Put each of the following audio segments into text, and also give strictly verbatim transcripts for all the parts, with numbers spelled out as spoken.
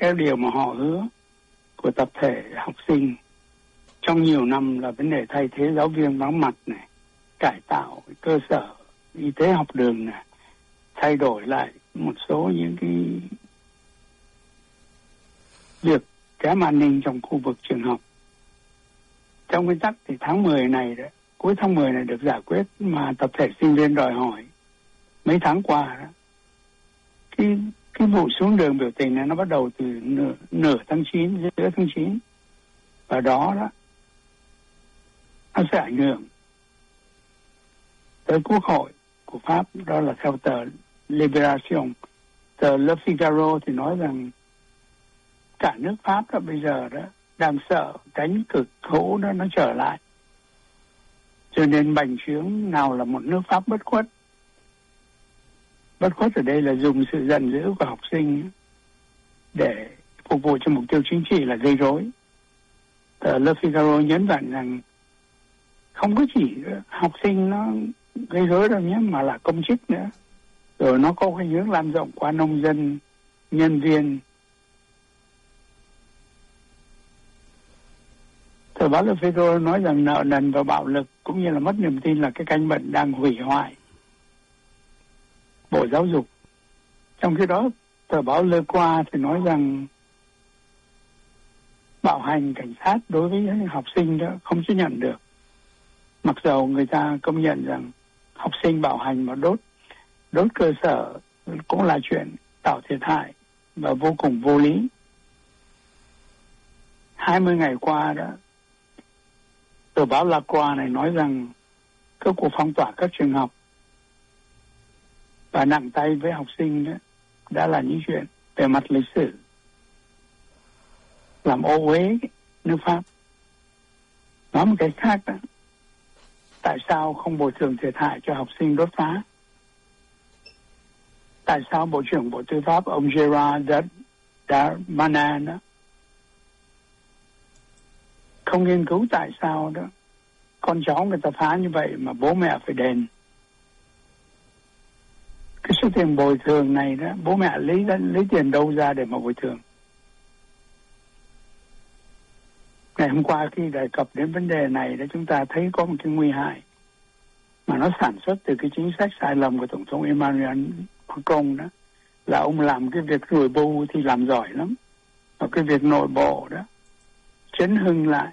cái điều mà họ hứa của tập thể học sinh trong nhiều năm là vấn đề thay thế giáo viên vắng mặt này, cải tạo cơ sở y tế học đường này, thay đổi lại một số những cái việc kém an ninh trong khu vực trường học. Trong nguyên tắc thì tháng mười này, đó, cuối tháng mười này được giải quyết, mà tập thể sinh viên đòi hỏi mấy tháng qua đó. Cái, cái vụ xuống đường biểu tình này nó bắt đầu từ nửa, nửa tháng chín, giữa tháng chín. Và đó đó, nó sẽ ảnh hưởng tới Quốc hội của Pháp, đó là theo tờ Libération. Tờ Le Figaro thì nói rằng cả nước Pháp đó bây giờ đó đang sợ cánh cực hữu đó nó trở lại. Cho nên bành trướng nào là một nước Pháp bất khuất. Bất khuất ở đây là dùng sự giận dữ của học sinh để phục vụ cho mục tiêu chính trị là gây rối. Tờ Le Figaro nhấn mạnh rằng không có chỉ học sinh nó gây rối đâu nhé, mà là công chức nữa. Rồi nó có cái hướng lan rộng qua nông dân, nhân viên. Tờ báo Le Figaro nói rằng nợ nần và bạo lực cũng như là mất niềm tin là cái căn bệnh đang hủy hoại Bộ Giáo dục. Trong khi đó, tờ báo Le Croix thì nói rằng bạo hành cảnh sát đối với những học sinh đó không chấp nhận được. Mặc dầu người ta công nhận rằng học sinh bạo hành và đốt đốt cơ sở cũng là chuyện tạo thiệt hại và vô cùng vô lý. hai mươi ngày qua đó, tờ báo La Croix này nói rằng các cuộc phong tỏa các trường học và nặng tay với học sinh đó đã là những chuyện về mặt lịch sử làm ô uế nước Pháp. Nói một cái khác đó, tại sao không bồi thường thiệt hại cho học sinh đốt phá? Tại sao Bộ trưởng Bộ Tư pháp ông Gérald Darmanin đó không nghiên cứu tại sao đó con cháu người ta phá như vậy mà bố mẹ phải đền? Cái số tiền bồi thường này đó, bố mẹ lấy lấy tiền đâu ra để mà bồi thường? Ngày hôm qua khi đề cập đến vấn đề này đó, chúng ta thấy có một cái nguy hại mà nó sản xuất từ cái chính sách sai lầm của Tổng thống Emmanuel Macron đó, là ông làm cái việc rủi bù thì làm giỏi lắm, và cái việc nội bộ đó chấn hưng lại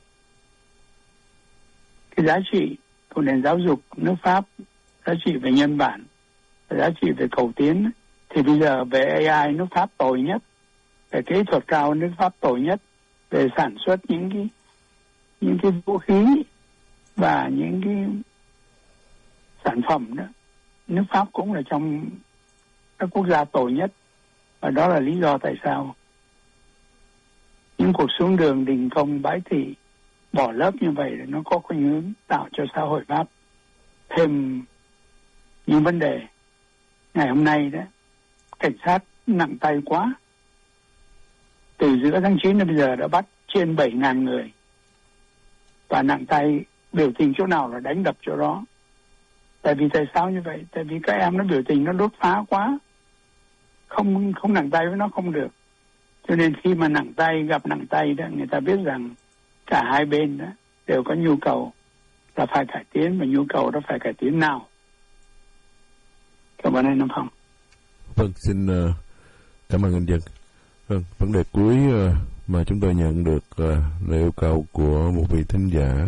cái giá trị của nền giáo dục nước Pháp, giá trị về nhân bản, giá trị về cầu tiến. Thì bây giờ về a i nước Pháp tồi nhất, về kỹ thuật cao nước Pháp tồi nhất, về sản xuất những cái những cái vũ khí và những cái sản phẩm đó, nước Pháp cũng là trong các quốc gia tồi nhất. Và đó là lý do tại sao những cuộc xuống đường đình công bãi thị bỏ lớp như vậy nó có khuynh hướng tạo cho xã hội Pháp thêm những vấn đề. Ngày hôm nay đó, cảnh sát nặng tay quá. Từ giữa tháng chín đến bây giờ đã bắt trên bảy nghìn người. Và nặng tay, biểu tình chỗ nào là đánh đập chỗ đó. Tại vì tại sao như vậy? Tại vì các em nó biểu tình, nó đốt phá quá. Không không nặng tay với nó không được. Cho nên khi mà nặng tay, gặp nặng tay đó, người ta biết rằng cả hai bên đó đều có nhu cầu là phải cải tiến, và nhu cầu đó phải cải tiến nào. Cảm ơn anh Nam Phong. Vâng, xin uh, cảm ơn anh Dân. Vâng, vấn đề cuối uh, mà chúng tôi nhận được uh, là yêu cầu của một vị thính giả.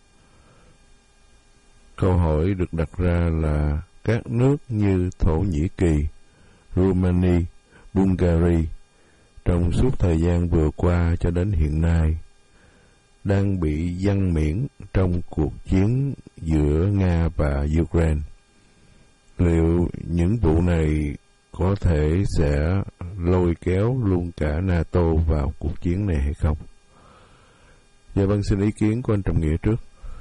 Câu hỏi được đặt ra là các nước như Thổ Nhĩ Kỳ, Romania, Bulgaria trong suốt thời gian vừa qua cho đến hiện nay đang bị giăng miễn trong cuộc chiến giữa Nga và Ukraine. Liệu những vụ này có thể sẽ lôi kéo luôn cả NATO vào cuộc chiến này hay không? Dạ vâng, xin ý kiến của anh Trọng Nghĩa trước.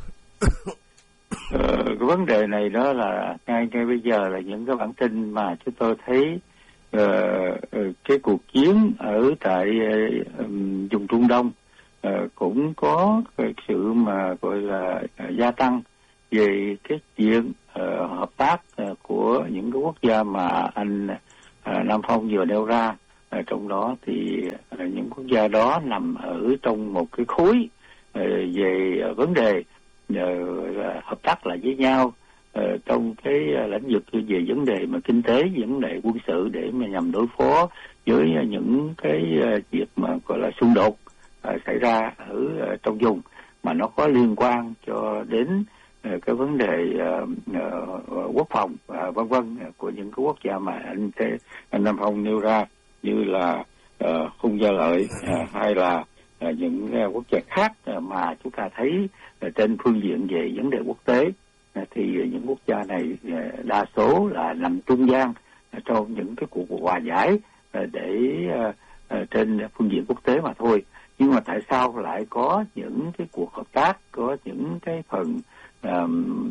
Ờ, cái vấn đề này đó là ngay ngay bây giờ là những cái bản tin mà chúng tôi thấy uh, cái cuộc chiến ở tại uh, vùng Trung Đông uh, cũng có cái sự mà gọi là uh, gia tăng về cái chuyện uh, hợp tác uh, của những cái quốc gia mà anh uh, Nam Phong vừa nêu ra, À, trong đó thì à, những quốc gia đó nằm ở trong một cái khối à, về à, vấn đề à, hợp tác lại với nhau à, trong cái à, lĩnh vực về vấn đề mà kinh tế, vấn đề quân sự để mà nhằm đối phó với à, những cái à, việc mà gọi là xung đột à, xảy ra ở à, trong vùng mà nó có liên quan cho đến à, cái vấn đề à, à, quốc phòng à, vân vân của những cái quốc gia mà anh thế anh Nam Phong nêu ra, như là uh, Hung Gia Lợi uh, hay là uh, những uh, quốc gia khác uh, mà chúng ta thấy uh, trên phương diện về vấn đề quốc tế uh, thì những quốc gia này uh, đa số là nằm trung gian uh, trong những cái cuộc hòa giải uh, để uh, uh, trên phương diện quốc tế mà thôi. Nhưng mà tại sao lại có những cái cuộc hợp tác, có những cái phần um,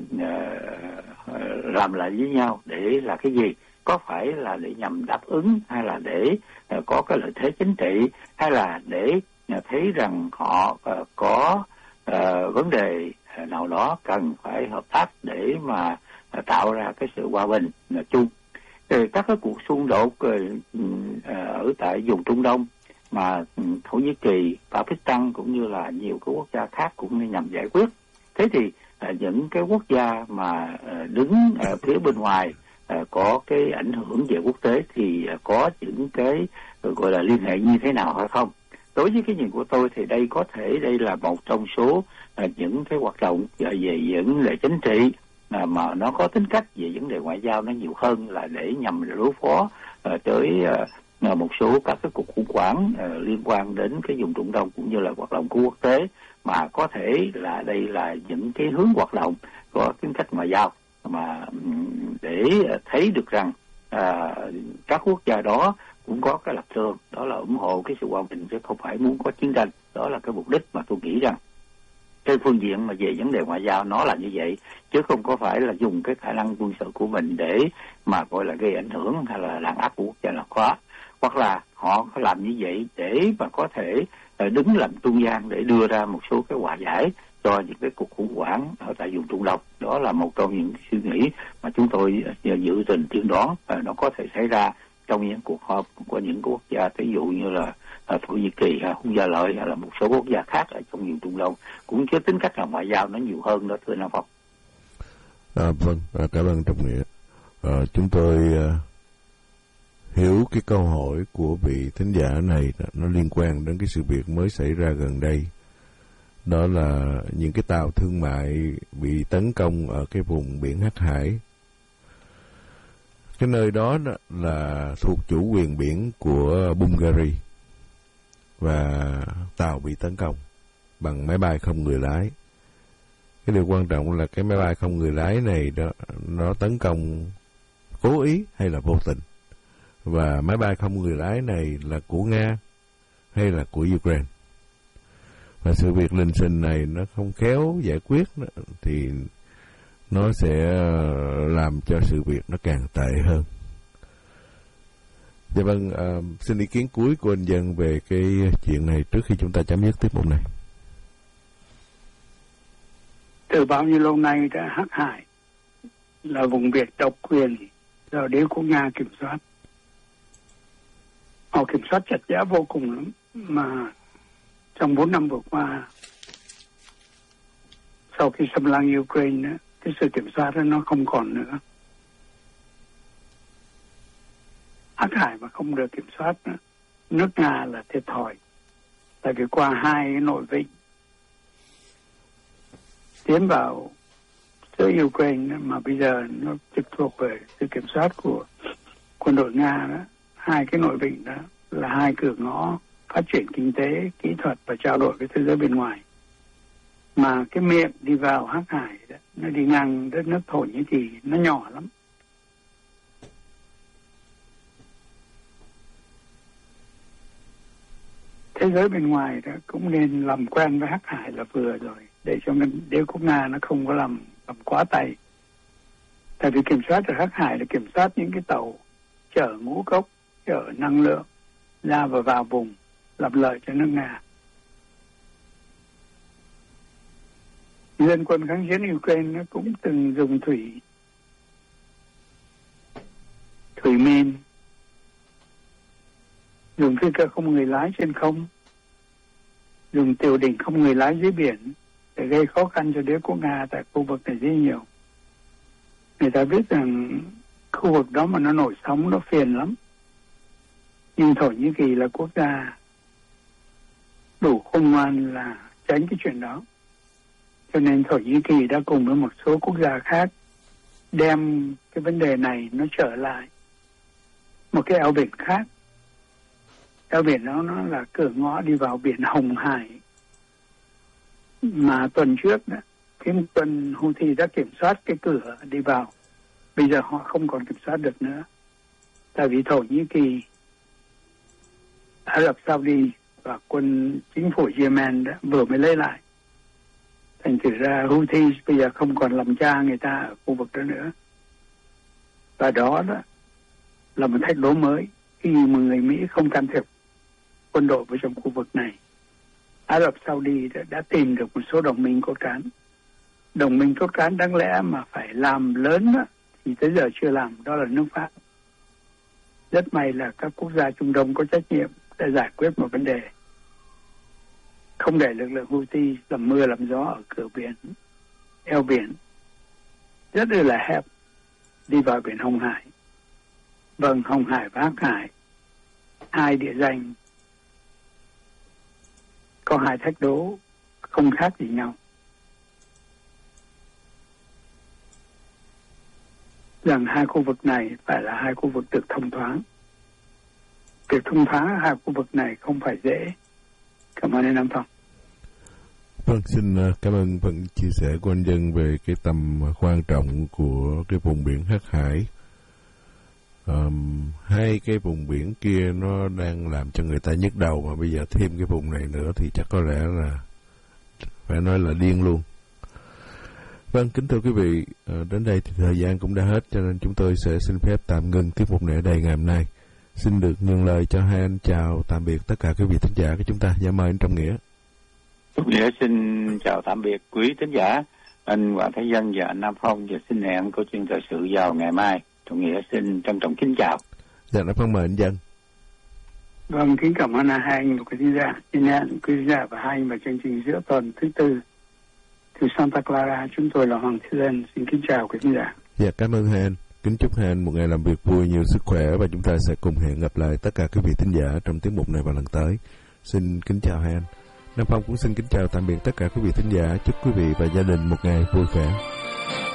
uh, làm lại với nhau để là cái gì? Có phải là để nhằm đáp ứng, hay là để uh, có cái lợi thế chính trị, hay là để uh, thấy rằng họ uh, có uh, vấn đề nào đó cần phải hợp tác để mà uh, tạo ra cái sự hòa bình uh, chung. Thì các cái cuộc xung đột uh, uh, ở tại vùng Trung Đông mà Thổ Nhĩ Kỳ, Pakistan cũng như là nhiều cái quốc gia khác cũng nhằm giải quyết. Thế thì uh, những cái quốc gia mà uh, đứng uh, phía bên ngoài uh, có cái ảnh hưởng về quốc tế thì uh, có những cái uh, gọi là liên hệ như thế nào hay không? Đối với cái nhìn của tôi thì đây có thể đây là một trong số uh, những cái hoạt động uh, về vấn đề chính trị uh, mà nó có tính cách về vấn đề ngoại giao nó nhiều hơn là để nhằm đối phó uh, tới uh, một số các cái cuộc khủng hoảng uh, liên quan đến cái vùng Trung Đông cũng như là hoạt động của quốc tế, mà có thể là đây là những cái hướng hoạt động có tính cách ngoại giao mà để thấy được rằng à, các quốc gia đó cũng có cái lập trường đó là ủng hộ cái sự hòa bình chứ không phải muốn có chiến tranh. Đó là cái mục đích mà tôi nghĩ rằng trên phương diện mà về vấn đề ngoại giao nó là như vậy, chứ không có phải là dùng cái khả năng quân sự của mình để mà gọi là gây ảnh hưởng hay là đàn áp của quốc gia nào đó, hoặc là họ có làm như vậy để mà có thể đứng làm trung gian để đưa ra một số cái hòa giải cho những cái cuộc khủng hoảng ở tại vùng Trung Đông. Đó là một trong những suy nghĩ mà chúng tôi dự tình tiên đoán nó có thể xảy ra trong những cuộc họp của những quốc gia, ví dụ như là Thổ Nhĩ Kỳ, Hung Gia Lợi hay là một số quốc gia khác ở trong vùng Trung Đông, cũng có tính cách là ngoại giao nó nhiều hơn đó, thưa Nam Phong. À, vâng, à, cảm ơn Trọng Nghĩa. À, chúng tôi à, hiểu cái câu hỏi của vị thính giả này nó liên quan đến cái sự việc mới xảy ra gần đây. Đó là những cái tàu thương mại bị tấn công ở cái vùng biển Hắc Hải. Cái nơi đó, đó là thuộc chủ quyền biển của Bulgaria, và tàu bị tấn công bằng máy bay không người lái. Cái điều quan trọng là cái máy bay không người lái này đó, nó tấn công cố ý hay là vô tình, và máy bay không người lái này là của Nga hay là của Ukraine. Và sự việc linh sinh này nó không khéo giải quyết đó, thì nó sẽ làm cho sự việc nó càng tệ hơn. Dạ vâng, à, xin ý kiến cuối của anh Dân về cái chuyện này trước khi chúng ta chấm dứt tiết mục này. Từ bao nhiêu lâu nay đã Hắc Hải là vùng biển độc quyền do đế quốc Nga kiểm soát. Họ kiểm soát chặt chẽ vô cùng lắm, mà trong bốn năm vừa qua, sau khi xâm lăng Ukraine, cái sự kiểm soát đó nó không còn nữa. Hắc Hải mà không được kiểm soát nữa, nước Nga là thiệt thòi. Tại vì qua hai cái nội vịnh tiến vào giữa Ukraine mà bây giờ nó trực thuộc về sự kiểm soát của quân đội Nga đó, hai cái nội vịnh đó là hai cửa ngõ phát triển kinh tế, kỹ thuật và trao đổi với thế giới bên ngoài. Mà cái miệng đi vào Hắc Hải đó, nó đi ngang đất nước Thổ Nhĩ Kỳ, nó nhỏ lắm. Thế giới bên ngoài đó cũng nên làm quen với Hắc Hải là vừa rồi, để cho đế quốc Nga nó không có làm, làm quá tay. Tại vì kiểm soát ở Hắc Hải là kiểm soát những cái tàu chở ngũ cốc, chở năng lượng ra và vào vùng, làm lợi cho nước Nga. Dân quân kháng chiến Ukraine nó cũng từng dùng thủy thủy min dùng phi cơ không người lái trên không, dùng tiểu đỉnh không người lái dưới biển để gây khó khăn cho đế quốc Nga tại khu vực này rất nhiều. Người ta biết rằng khu vực đó mà nó nổi sóng nó phiền lắm. Nhưng Thổ Nhĩ Kỳ là quốc gia đủ khôn ngoan là tránh cái chuyện đó. Cho nên Thổ Nhĩ Kỳ đã cùng với một số quốc gia khác đem cái vấn đề này nó trở lại một cái eo biển khác. Eo biển đó nó là cửa ngõ đi vào biển Hồng Hải. Mà tuần trước đó, phiến quân Houthi đã kiểm soát cái cửa đi vào. Bây giờ họ không còn kiểm soát được nữa. Tại vì Thổ Nhĩ Kỳ, Ả Rập Saudi và quân chính phủ Yemen đã vừa mới lấy lại. Thành thử ra Houthi bây giờ không còn làm cha người ta ở khu vực đó nữa. Và đó, đó là một thách đố mới khi mà người Mỹ không can thiệp quân đội vào trong khu vực này. Ả Rập Saudi đã, đã tìm được một số đồng minh cốt cán. Đồng minh cốt cán đáng lẽ mà phải làm lớn đó, thì tới giờ chưa làm, đó là nước Pháp. Rất may là các quốc gia Trung Đông có trách nhiệm để giải quyết một vấn đề. Không để lực lượng Houthi làm mưa làm gió ở cửa biển, eo biển rất là hẹp đi vào biển Hồng Hải. Vâng, Hồng Hải và Hắc Hải, hai địa danh có hai thách đố không khác gì nhau. Rằng hai khu vực này phải là hai khu vực được thông thoáng. Việc thông thoáng hai khu vực này không phải dễ. Cảm ơn anh Nam Phong. Vâng, xin cảm ơn phần chia sẻ của anh Dân về cái tầm quan trọng của cái vùng biển Hắc Hải. Um, hai cái vùng biển kia nó đang làm cho người ta nhức đầu, mà bây giờ thêm cái vùng này nữa thì chắc có lẽ là phải nói là điên luôn. Vâng, kính thưa quý vị, đến đây thì thời gian cũng đã hết, cho nên chúng tôi sẽ xin phép tạm ngưng tiết mục này ở đây ngày hôm nay. Xin được nhận lời cho hai anh chào tạm biệt tất cả quý vị thính giả của chúng ta. Dạ mời anh Trọng Nghĩa. Trọng Nghĩa xin chào tạm biệt quý thính giả, anh Hoàng Thái Dân và anh Nam Phong, và xin hẹn câu chuyện thời sự vào ngày mai. Trọng Nghĩa xin trân trọng kính chào. Dạ, Nam Phong mời anh Dân. Vâng, kính cảm ơn hai anh và quý thính giả. Xin hẹn quý thính giả và hai anh vào chương trình giữa tuần thứ tư từ Santa Clara. Chúng tôi là Hoàng Thái Dân, xin kính chào quý thính giả. Dạ, cảm ơn hai anh. Kính chúc hai anh một ngày làm việc vui, nhiều sức khỏe, và chúng ta sẽ cùng hẹn gặp lại tất cả quý vị thính giả trong tiết mục này vào lần tới. Xin kính chào hai anh. Nam Phong cũng xin kính chào tạm biệt tất cả quý vị thính giả. Chúc quý vị và gia đình một ngày vui vẻ.